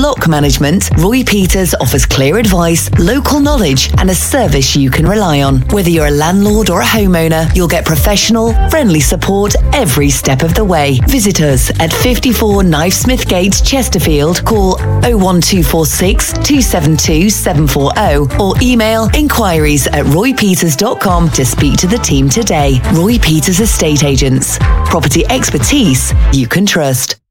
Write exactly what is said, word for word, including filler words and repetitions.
block management, Roy Peters offers clear advice, local knowledge, and a service you can rely on. Whether you're a landlord or a homeowner, you'll get professional, friendly support every step of the way. Visit us at fifty-four Knivesmith Gate, Chesterfield. Call oh one two four six, two seven two, seven four zero or email inquiries at roy peters dot com to speak to the team today. Roy Peters Estate Agents. Property expertise you can trust.